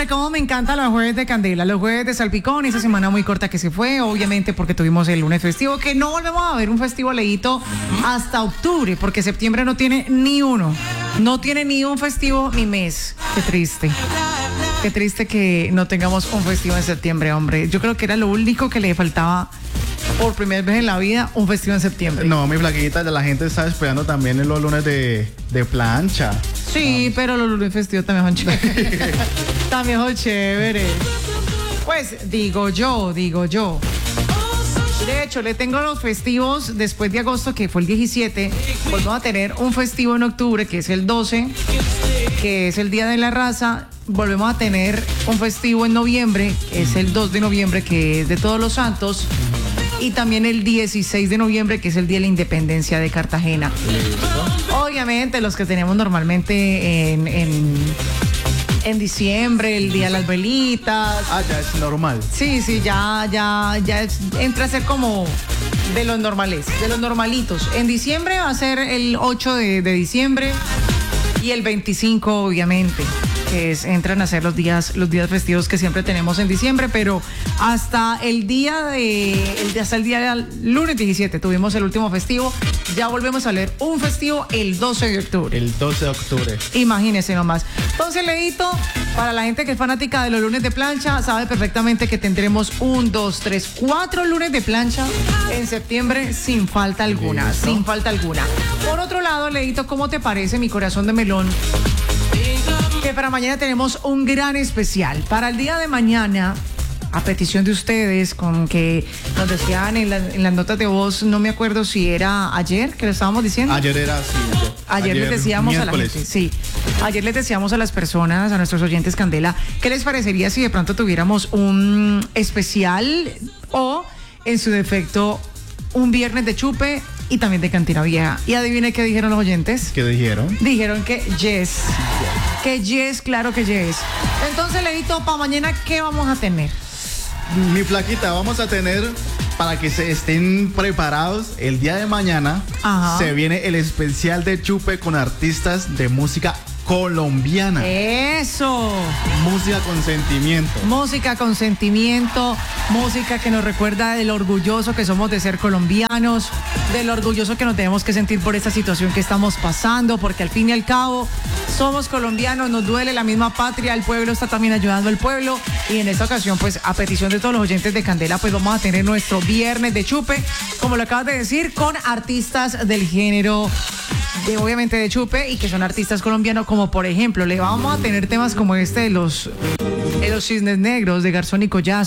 hombre, cómo me encantan los jueves de candela, los jueves de salpicón, esa semana muy corta que se fue, obviamente porque tuvimos el lunes festivo, que no volvemos a ver un festivo leíto hasta octubre, porque septiembre no tiene ni uno, no tiene ni un festivo ni mes. Qué triste. Qué triste que no tengamos un festivo en septiembre, hombre. Yo creo que era lo único que le faltaba por primera vez en la vida, un festivo en septiembre. No, mi flaquita, la gente está esperando también en los lunes de plancha. Sí, pero los lunes festivos también son chéveres. También son chéveres. Pues digo yo. De hecho, le tengo los festivos después de agosto, que fue el 17. Pues vamos a tener un festivo en octubre, que es el 12, que es el Día de la Raza. Volvemos a tener un festivo en noviembre, que es el 2 de noviembre, que es de Todos los Santos. Y también el 16 de noviembre, que es el Día de la Independencia de Cartagena. Obviamente, los que tenemos normalmente en diciembre, el Día de las Velitas. Ah, ya es normal. Sí, ya entra a ser como de los normales, de los normalitos. En diciembre va a ser el 8 de diciembre y el 25, obviamente. Entran a ser los días festivos que siempre tenemos en diciembre, pero hasta el día del lunes 17 tuvimos el último festivo. Ya volvemos a leer un festivo el 12 de octubre. El 12 de octubre. Imagínense nomás. Entonces, Leito, para la gente que es fanática de los lunes de plancha, sabe perfectamente que tendremos 1, 2, 3, 4 lunes de plancha en septiembre sin falta alguna. ¿Listo? Sin falta alguna. Por otro lado, Leito, ¿cómo te parece, mi corazón de melón? Que para mañana tenemos un gran especial. Para el día de mañana, a petición de ustedes, con que nos decían en las notas de voz, no me acuerdo si era ayer que lo estábamos diciendo. Ayer era así. Ayer les decíamos miércoles. A la gente, sí. Ayer les decíamos a las personas, a nuestros oyentes Candela, ¿qué les parecería si de pronto tuviéramos un especial o, en su defecto, un viernes de chupe y también de cantina vieja? Y adivine qué dijeron los oyentes. ¿Qué dijeron? Dijeron que yes. Que yes, claro que yes. Entonces, Leito, para mañana, ¿qué vamos a tener? Mi flaquita, vamos a tener, para que se estén preparados, el día de mañana. Ajá. Se viene el especial de chupe con artistas de música colombiana. Eso. Música con sentimiento. Música con sentimiento, música que nos recuerda del orgulloso que somos de ser colombianos, del orgulloso que nos tenemos que sentir por esta situación que estamos pasando, porque al fin y al cabo somos colombianos, nos duele la misma patria, el pueblo está también ayudando al pueblo, y en esta ocasión, pues a petición de todos los oyentes de Candela, pues vamos a tener nuestro viernes de chupe, como lo acabas de decir, con artistas del género obviamente de chupe, y que son artistas colombianos, como por ejemplo, le vamos a tener temas como este de los Cisnes Negros, de Garzón y Collazo.